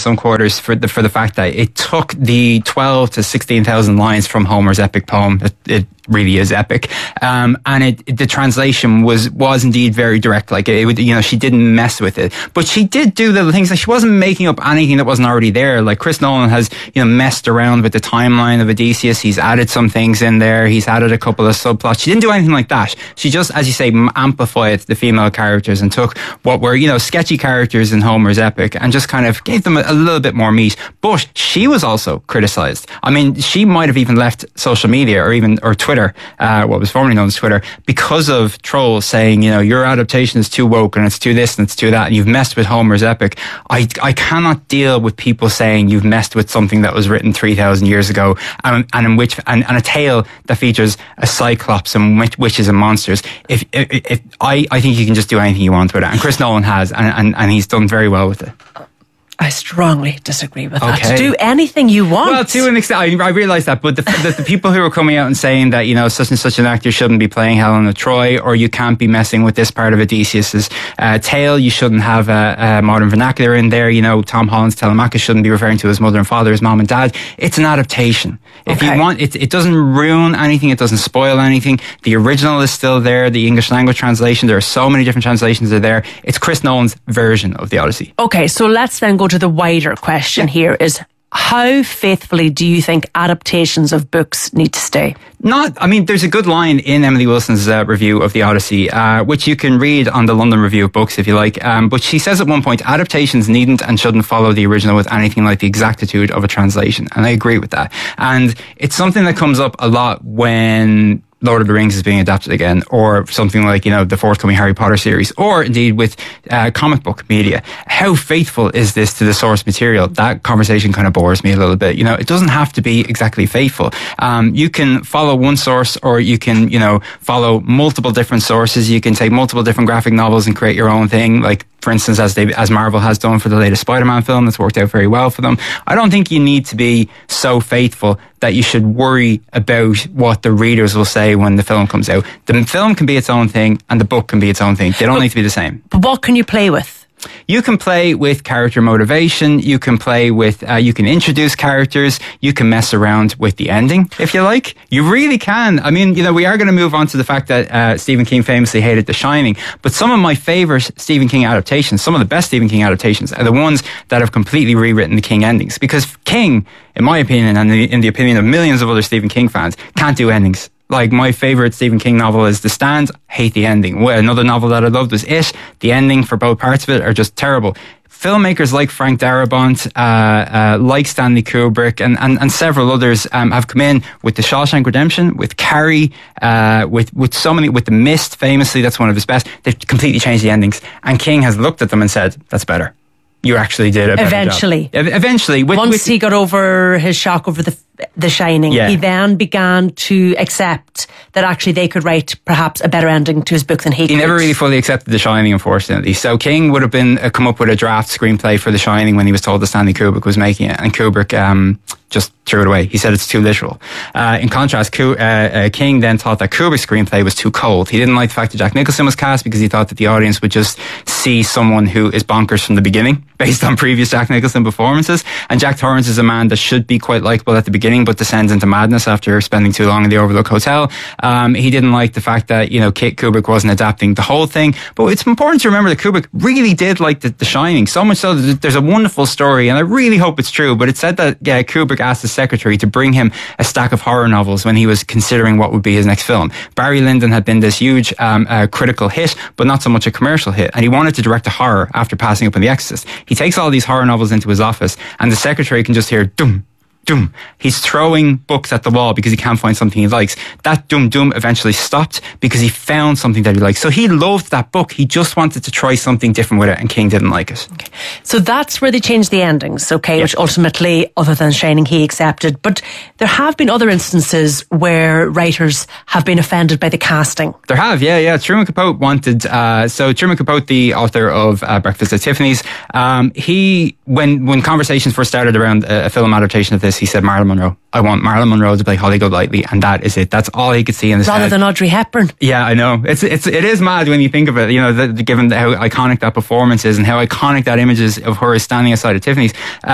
some quarters for the fact that it took the 12 to 16,000 lines from Homer's epic poem. It really is epic, and the translation was indeed very direct. Like it would, she didn't mess with it, but she did do little things. Like she wasn't making up anything that wasn't already there. Like Chris Nolan has messed around with the timeline of Odysseus. He's added some things in there. He's added a couple of subplots. She didn't do anything like that. She just, as you say, amplified the female characters and took what were sketchy characters in Homer's epic and just kind of gave them a little bit more meat. But she was also criticized. I mean, she might have even left social media or Twitter, what was formerly known as Twitter, because of trolls saying, your adaptation is too woke and it's too this and it's too that and you've messed with Homer's epic. I cannot deal with people saying you've messed with something that was written 3,000 years ago and a tale that features a cyclops and witches and monsters. If I think you can just do anything you want with it, and Chris Nolan has, and he's done very well with it. I strongly disagree with that. Do anything you want. Well, to an extent, I realise that, but the people who are coming out and saying that, such and such an actor shouldn't be playing Helen of Troy, or you can't be messing with this part of Odysseus's tale, you shouldn't have a modern vernacular in there, Tom Holland's Telemachus shouldn't be referring to his mother and father, his mom and dad. It's an adaptation. If you want, it doesn't ruin anything, it doesn't spoil anything. The original is still there, the English language translation, there are so many different translations are there. It's Chris Nolan's version of the Odyssey. Okay, so let's then go to the wider question here is, how faithfully do you think adaptations of books need to stay? There's a good line in Emily Wilson's review of the Odyssey, which you can read on the London Review of Books if you like. But she says at one point, adaptations needn't and shouldn't follow the original with anything like the exactitude of a translation. And I agree with that. And it's something that comes up a lot when Lord of the Rings is being adapted again, or something like, the forthcoming Harry Potter series, or indeed with comic book media. How faithful is this to the source material? That conversation kind of bores me a little bit. It doesn't have to be exactly faithful. You can follow one source, or you can, follow multiple different sources. You can take multiple different graphic novels and create your own thing. Like, for instance, as Marvel has done for the latest Spider-Man film, that's worked out very well for them. I don't think you need to be so faithful that you should worry about what the readers will say when the film comes out. The film can be its own thing and the book can be its own thing. They don't need to be the same. But what can you play with? You can play with character motivation. You can play with, you can introduce characters. You can mess around with the ending, if you like. You really can. We are going to move on to the fact that Stephen King famously hated The Shining. But some of my favourite Stephen King adaptations, some of the best Stephen King adaptations, are the ones that have completely rewritten the King endings. Because King, in my opinion, and in the opinion of millions of other Stephen King fans, can't do endings. Like, my favourite Stephen King novel is The Stand. Hate the ending. Another novel that I loved was It. The ending for both parts of it are just terrible. Filmmakers like Frank Darabont, like Stanley Kubrick, and several others have come in with The Shawshank Redemption, with Carrie, with so many, with The Mist, famously, that's one of his best. They've completely changed the endings. And King has looked at them and said, that's better. You actually did a better Eventually. job. Eventually. Once he got over his shock over the Shining, he then began to accept that actually they could write perhaps a better ending to his book than he could. He never really fully accepted The Shining, unfortunately. So King would have been come up with a draft screenplay for The Shining when he was told that Stanley Kubrick was making it, and Kubrick just threw it away. He said it's too literal. In contrast, King then thought that Kubrick's screenplay was too cold. He didn't like the fact that Jack Nicholson was cast because he thought that the audience would just see someone who is bonkers from the beginning based on previous Jack Nicholson performances. And Jack Torrance is a man that should be quite likeable at the beginning but descends into madness after spending too long in the Overlook Hotel. He didn't like the fact that, Kubrick wasn't adapting the whole thing. But it's important to remember that Kubrick really did like The Shining, so much so that there's a wonderful story, and I really hope it's true, but it said that Kubrick asked his secretary to bring him a stack of horror novels when he was considering what would be his next film. Barry Lyndon had been this huge critical hit, but not so much a commercial hit, and he wanted to direct a horror after passing up on The Exorcist. He takes all these horror novels into his office, and the secretary can just hear dum, dum. He's throwing books at the wall because he can't find something he likes. That dum dum eventually stopped because he found something that he liked. So he loved that book. He just wanted to try something different with it, and King didn't like it. Okay. So that's where they changed the endings, which ultimately, other than Shining, he accepted. But there have been other instances where writers have been offended by the casting. There have, yeah. Truman Capote wanted, so Truman Capote, the author of Breakfast at Tiffany's, when conversations first started around a film adaptation of this, he said Marilyn Monroe. I want Marilyn Monroe to play Holly Golightly, and that is it. That's all he could see in his head. Rather than Audrey Hepburn. Yeah, I know. It is mad when you think of it, given how iconic that performance is and how iconic that image is of her standing outside of Tiffany's.